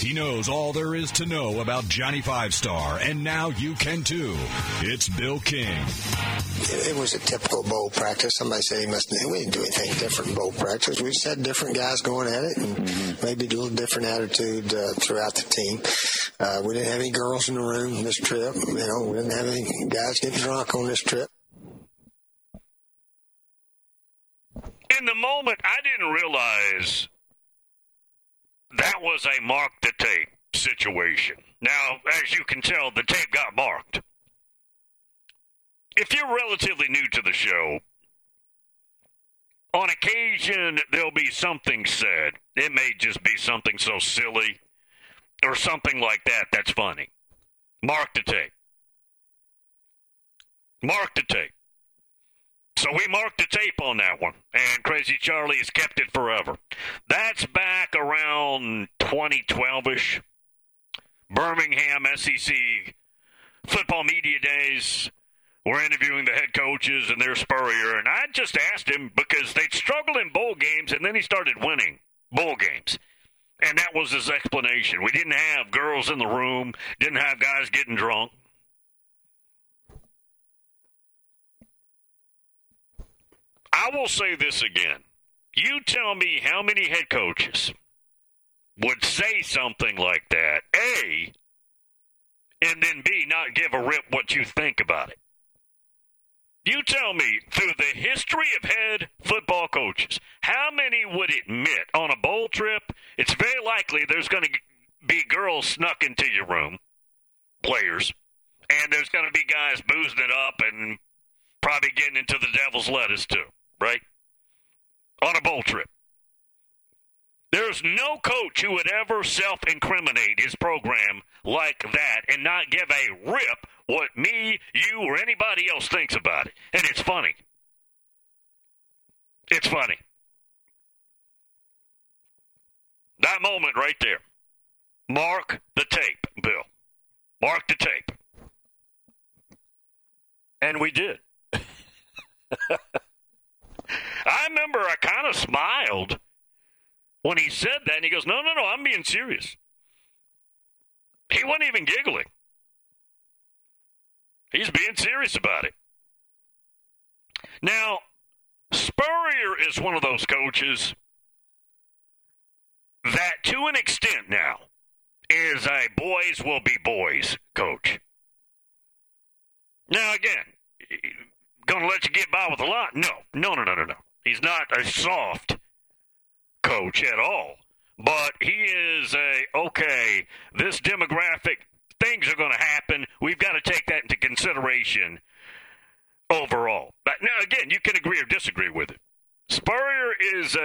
He knows all there is to know about Johnny Five Star, and now you can too. It's Bill King. It was a typical bowl practice. Somebody said we didn't do anything different in bowl practice. We just had different guys going at it and maybe a little different attitude throughout the team. We didn't have any girls in the room this trip. We didn't have any guys getting drunk on this trip. In the moment, I didn't realize that was a mark the tape situation. Now, as you can tell, the tape got marked. If you're relatively new to the show, on occasion there'll be something said. It may just be something so silly or something like that that's funny. Mark the tape. Mark the tape. So we marked the tape on that one, and Crazy Charlie has kept it forever. That's back around 2012-ish. Birmingham SEC football media days. We're interviewing the head coaches and their Spurrier, and I just asked him because they'd struggled in bowl games, and then he started winning bowl games. And that was his explanation. We didn't have girls in the room, didn't have guys getting drunk. I will say this again. You tell me how many head coaches would say something like that, A, and then B, not give a rip what you think about it. You tell me, through the history of head football coaches, how many would admit on a bowl trip, it's very likely there's going to be girls snuck into your room, players, and there's going to be guys boozing it up and probably getting into the devil's lettuce too, right? On a bowl trip. There's no coach who would ever self-incriminate his program like that and not give a rip what me, you, or anybody else thinks about it. And it's funny. It's funny. That moment right there. Mark the tape, Bill. Mark the tape. And we did. I remember I kind of smiled when he said that, and he goes, no, I'm being serious. He wasn't even giggling. He's being serious about it. Now, Spurrier is one of those coaches that, to an extent now, is a boys will be boys coach. Now, again, going to let you get by with a lot? No. He's not a soft coach at all. But he is this demographic, things are going to happen. We've got to take that into consideration overall. But now, again, you can agree or disagree with it. Spurrier is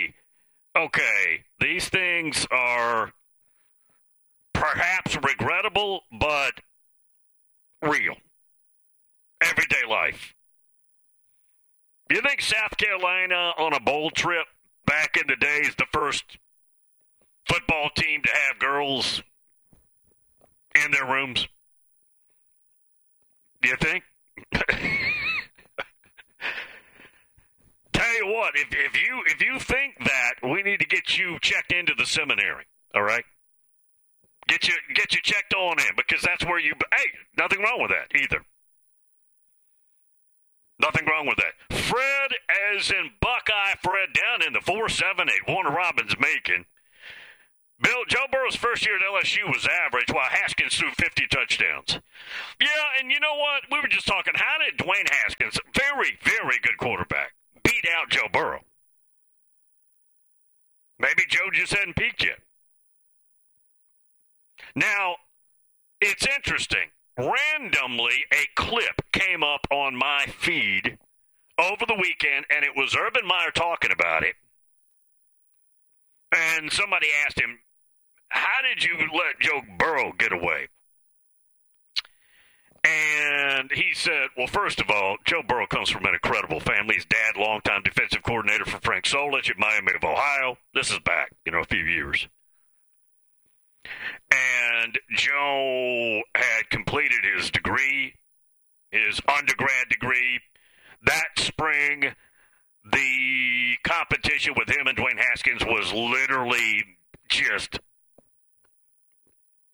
these things are perhaps regrettable, but real. Everyday life. Do you think South Carolina on a bowl trip back in the days, the first football team to have girls in their rooms? Do you think? Tell you what, if you think that, we need to get you checked into the seminary. All right, get you checked on in, because that's where nothing wrong with that either. Nothing wrong with that. Fred, as in Buckeye Fred, down in the 478 Warner Robins Macon. Joe Burrow's first year at LSU was average, while Haskins threw 50 touchdowns. Yeah, and you know what? We were just talking, how did Dwayne Haskins, very, very good quarterback, beat out Joe Burrow? Maybe Joe just hadn't peaked yet. Now, it's interesting. Randomly, a clip came up on my feed over the weekend, and it was Urban Meyer talking about it. And somebody asked him, how did you let Joe Burrow get away? And he said, well, first of all, Joe Burrow comes from an incredible family. His dad, longtime defensive coordinator for Frank Solich at Miami of Ohio. This is back, a few years. And Joe had completed his degree, his undergrad degree. That spring, the competition with him and Dwayne Haskins was literally just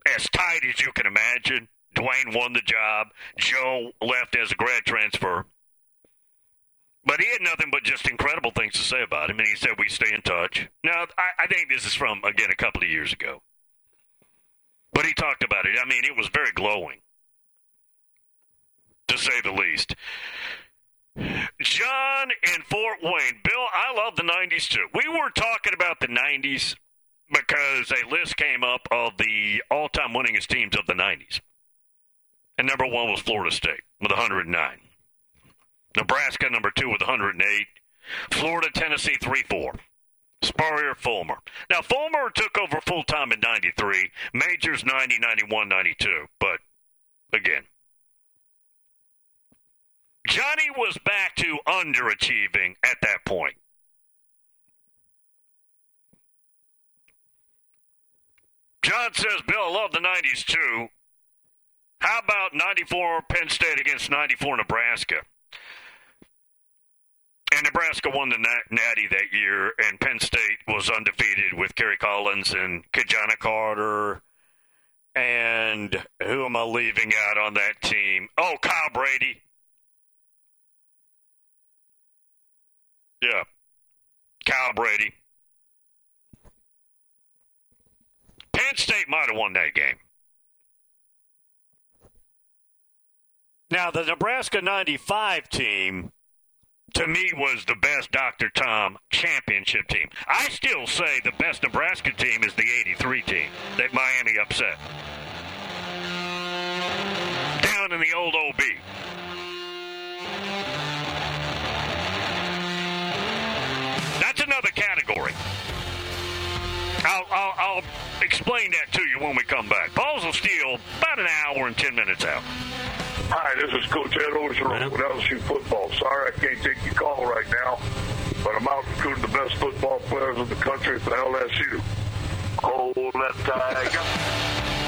as tight as you can imagine. Dwayne won the job. Joe left as a grad transfer. But he had nothing but just incredible things to say about him, and he said we stay in touch. Now, I think this is from, again, a couple of years ago. But he talked about it. I mean, it was very glowing, to say the least. John in Fort Wayne. Bill, I love the 90s, too. We were talking about the 90s because a list came up of the all-time winningest teams of the 90s. And number 1 was Florida State with 109. Nebraska, number 2 with 108. Florida, Tennessee, 3-4. Spurrier, Fulmer. Now, Fulmer took over full-time in 93. Majors, 90, 91, 92. But, again, Johnny was back to underachieving at that point. John says, Bill, I love the 90s, too. How about 94 Penn State against 94 Nebraska? And Nebraska won the Natty that year, and Penn State was undefeated with Kerry Collins and Kajana Carter. And who am I leaving out on that team? Oh, Kyle Brady. Yeah, Kyle Brady. Penn State might have won that game. Now, the Nebraska 95 team, to me, was the best Dr. Tom championship team. I still say the best Nebraska team is the 83 team that Miami upset. Down in the old OB. That's another category. I'll explain that to you when we come back. Balls will steal about an hour and 10 minutes out. Hi, this is Coach Ed Orgeron with LSU football. Sorry I can't take your call right now, but I'm out recruiting the best football players in the country for LSU. Hold that tiger.